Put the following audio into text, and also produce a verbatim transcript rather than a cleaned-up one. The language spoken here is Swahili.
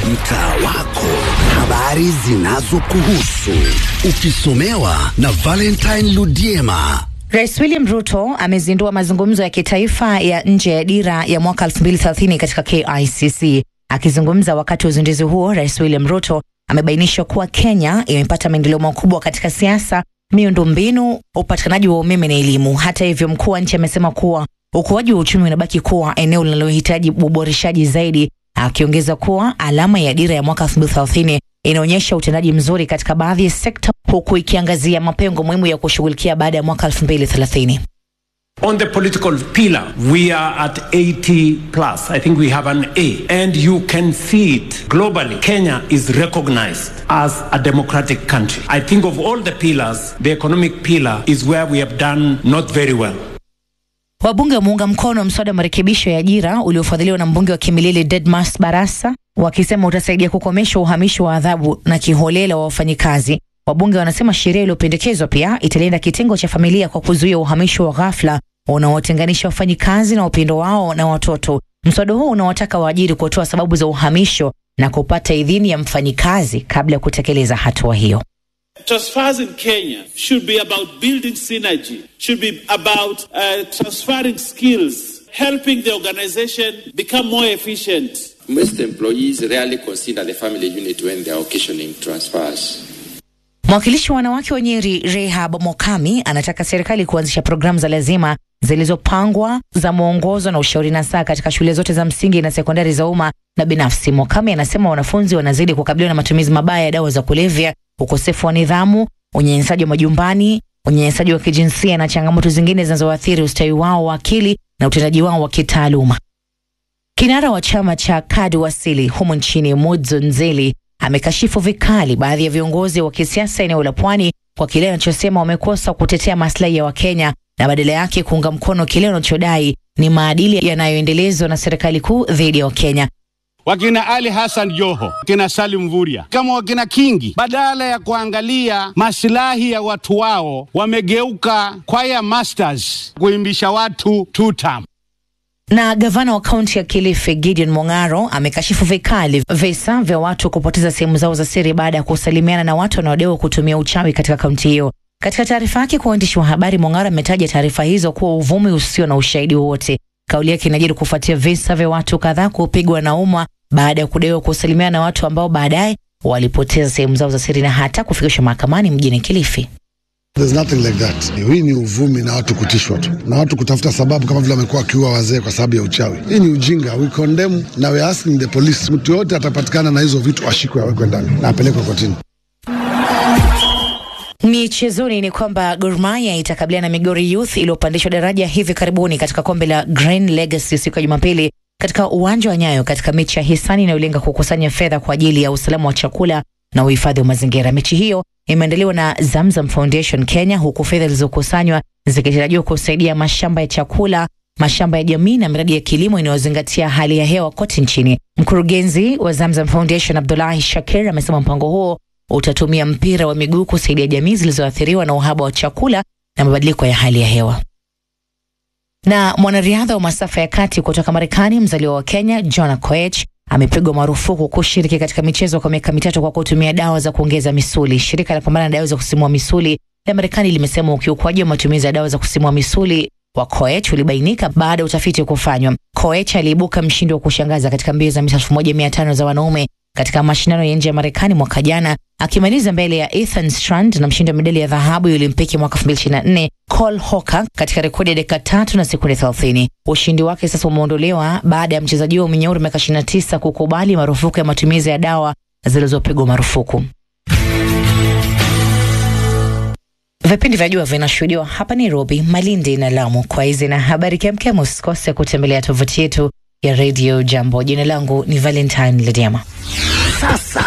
mtaa wako, habari zinazokuhusu, ukisomewa na Valentine Ludiema. Rais William Ruto amezindua mazungumzo ya kitaifa ya nje ya dira ya mwaka elfu mbili thelathini katika K I C C. Akizungumza wakati wa uzinduzi huo, Rais William Ruto amebainisha kuwa Kenya imepata maendeleo makubwa katika siasa, miundombinu, upatikanaji wa umeme na elimu. Hata hivyo, mkuu wa nchi amesema kuwa ukuaji wa uchumi unabaki kuwa eneo linalohitaji uboreshaji zaidi, akiongeza kuwa alama ya dira ya mwaka elfu mbili thelathini inaonyesha utendaji mzuri katika baadhi ya sekta, huku ikiangazia mapengo muhimu ya kushughulikia baada ya mwaka elfu mbili thelathini. On the political pillar, we are at eighty plus. I think we have an A. And you can see it globally. Kenya is recognized as a democratic country. I think of all the pillars, the economic pillar is where we have done not very well. Wabunge wameunga mkono mswada wa marekebisho ya ajira uliofadhiliwa na mbunge wa Kimilili Dedmas Barasa, wakisema utasaidia kukomesha uhamisho wa adhabu na kiholela wa wafanyikazi. Wabunge wanasema sheria iliyopendekezwa pia italinda kitengo cha familia kwa kuzuia uhamisho wa ghafla unaotenganisha wafanyikazi na upendo wao na watoto. Mswada huu unawataka waajiri kutoa sababu za uhamisho na kupata idhini ya mfanyikazi kabla ya kutekeleza hatua hiyo. Transfers in Kenya should be about building synergy, should be about uh, transferring skills, helping the organization become more efficient. Most employees rarely consider the family unit when they are occasioning transfers. Mwakilishi wa wanawake wa Nyeri Rehab Mokami anataka serikali kuanzisha programu za lazima zilizopangwa za mwongozo na ushauri nasaha katika shule zote za msingi na sekondari za umma na binafsi. Mokami anasema wanafunzi wanazidi kukabiliwa na matumizi mabaya ya dawa za kulevya, ukosefu wa nidhamu, unyanyasaji wa majumbani, unyanyasaji wa kijinsia na changamoto zingine zinazoathiri ustawi wao wa akili na utendaji wao wa kitaaluma. Kinara wa chama cha Kadu Wasili humu nchini Mudzo Nzeli amekashifu vikali baadhi ya viongozi wa kisiasa eneo la Pwani kwa kile anachosema wamekosa kutetea maslahi ya Wakenya na badala yake kuunga mkono kile anachodai ni maadili yanayoendelezwa na serikali kuu dhidi ya Wakenya. Wakina Ali Hassan Joho, kina Salim Mvurya, kama wakina Kingi, badala ya kuangalia maslahi ya watu wao, wamegeuka choir masters kuimbisha watu two term. Na gavana wa kaunti ya Kilifi Gideon Mongaro amekashifu vikali visa vya watu kupoteza sehemu zao za siri baada ya kusalimiana na watu wanaodaiwa kutumia uchawi katika kaunti hiyo. Katika taarifa yake kwa waandishi wa habari, Mongaro ametaja taarifa hizo kuwa uvumi usio na ushahidi wowote. Kauli yake inajiri kufuatia visa vya watu kadhaa kupigwa na umma baada ya kudaiwa kusalimiana na watu ambao baadaye walipoteza sehemu zao za siri na hata kufikishwa mahakamani mjini Kilifi. There's nothing like that. Hii ni uvumi na watu kutishwa tu. Na watu kutafuta sababu kama vile wamekuwa kiua wazee kwa sababu ya uchawi. Hii ni ujinga. We condemn na we asking the police. Mtu yote atapatikana na hizo vitu ashikwe awekwe ndani na apelekwe kotini. Michezoni ni kwamba Gor Mahia itakabiliana na Migori Youth iliyopandishwa daraja hivi karibuni katika kombe la Green Legacy siku ya Jumapili katika uwanja wa Nyayo katika mechi ya hisani inayolenga kukusanya fedha kwa ajili ya usalama wa chakula na uhifadhi wa mazingira. Mechi hiyo imeandaliwa na Zamzam Foundation Kenya, huku fedha zilizokusanywa zikitarajiwa kusaidia mashamba ya chakula, mashamba ya jamii na miradi ya kilimo inayozingatia hali ya hewa kote nchini. Mkurugenzi wa Zamzam Foundation Abdullahi Shakir amesema mpango huo utatumia mpira wa miguu kusaidia jamii zilizoathiriwa na uhaba wa chakula na mabadiliko ya hali ya hewa. Na mwanariadha wa masafa ya kati kutoka Marekani mzaliwa wa Kenya Jonah Koech amepigwa marufuku kushiriki katika michezo kwa miaka mitatu kwa kutumia dawa za kuongeza misuli. Shirika la kupambana na dawa za kusimua misuli la Marekani limesema ukiukwaji wa matumizi ya dawa za kusimua misuli wa Koech ulibainika baada ya utafiti kufanywa. Koech aliibuka mshindi wa kushangaza katika mbio za mita elfu moja mia tano za wanaume katika mashindano ya nje ya Marekani mwaka jana, akimaliza mbele ya Ethan Strand na mshindi wa medali ya dhahabu ya Olimpiki mwaka elfu mbili ishirini na nne Cole Hawker katika rekodi ya dakika tatu na sekunde thelathini. Ushindi wake sasa umeondolewa baada ya mchezaji huyo mwenye umri miaka ishirini na tisa kukubali marufuku ya matumizi ya dawa zilizopigwa marufuku. Vipindi vya jua vinashuhudiwa hapa Nairobi, Malindi na Lamu. Kwa hizi na habari kemkem, usikose kutembelea tovuti yetu ya Radio Jambo. Jina langu ni Valentine Ludiema. Sasa